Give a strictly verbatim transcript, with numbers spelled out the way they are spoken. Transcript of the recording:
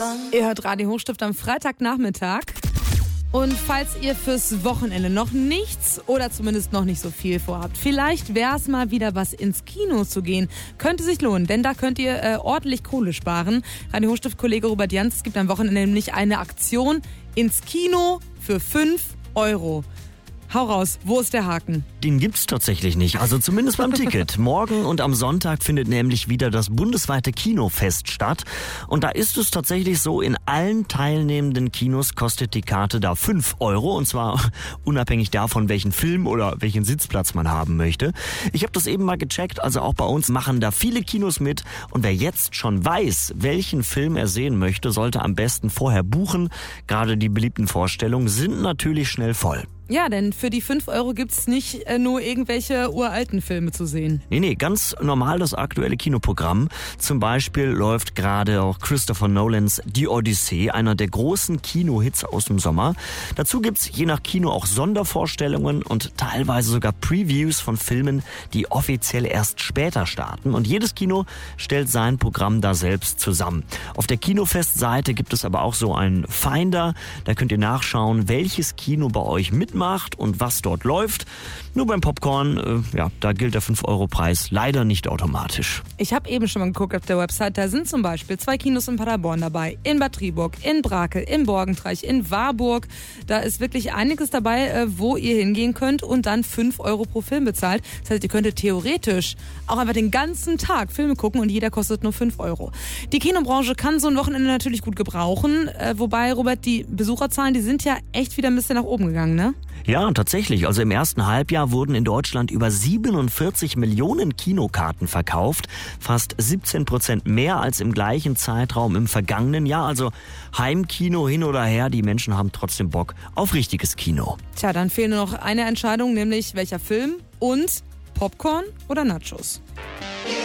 Ihr hört Radio Hochstift am Freitagnachmittag. Und falls ihr fürs Wochenende noch nichts oder zumindest noch nicht so viel vorhabt, vielleicht wäre es mal wieder was ins Kino zu gehen. Könnte sich lohnen, denn da könnt ihr äh, ordentlich Kohle sparen. Radio Hochstift-Kollege Robert Jans, es gibt am Wochenende nämlich eine Aktion ins Kino für fünf Euro. Hau raus, wo ist der Haken? Den gibt's tatsächlich nicht, also zumindest beim Ticket. Morgen und am Sonntag findet nämlich wieder das bundesweite Kinofest statt. Und da ist es tatsächlich so, in allen teilnehmenden Kinos kostet die Karte da fünf Euro. Und zwar unabhängig davon, welchen Film oder welchen Sitzplatz man haben möchte. Ich habe das eben mal gecheckt, also auch bei uns machen da viele Kinos mit. Und wer jetzt schon weiß, welchen Film er sehen möchte, sollte am besten vorher buchen. Gerade die beliebten Vorstellungen sind natürlich schnell voll. Ja, denn für die fünf Euro gibt's nicht äh, nur irgendwelche uralten Filme zu sehen. Nee, nee, ganz normal das aktuelle Kinoprogramm. Zum Beispiel läuft gerade auch Christopher Nolans Die Odyssee, einer der großen Kinohits aus dem Sommer. Dazu gibt's je nach Kino auch Sondervorstellungen und teilweise sogar Previews von Filmen, die offiziell erst später starten. Und jedes Kino stellt sein Programm da selbst zusammen. Auf der Kinofest-Seite gibt es aber auch so einen Finder. Da könnt ihr nachschauen, welches Kino bei euch mitmacht und was dort läuft. Nur beim Popcorn, äh, ja, da gilt der fünf Euro Preis leider nicht automatisch. Ich habe eben schon mal geguckt auf der Website, da sind zum Beispiel zwei Kinos in Paderborn dabei, in Bad Triburg, in Brakel, in Borgentreich, in Warburg. Da ist wirklich einiges dabei, äh, wo ihr hingehen könnt und dann fünf Euro pro Film bezahlt. Das heißt, ihr könntet theoretisch auch einfach den ganzen Tag Filme gucken und jeder kostet nur fünf Euro. Die Kinobranche kann so ein Wochenende natürlich gut gebrauchen, äh, wobei, Robert, die Besucherzahlen, die sind ja echt wieder ein bisschen nach oben gegangen, ne? Ja, tatsächlich. Also im ersten Halbjahr wurden in Deutschland über siebenundvierzig Millionen Kinokarten verkauft. Fast siebzehn Prozent mehr als im gleichen Zeitraum im vergangenen Jahr. Also Heimkino hin oder her, die Menschen haben trotzdem Bock auf richtiges Kino. Tja, dann fehlt nur noch eine Entscheidung, nämlich welcher Film und Popcorn oder Nachos.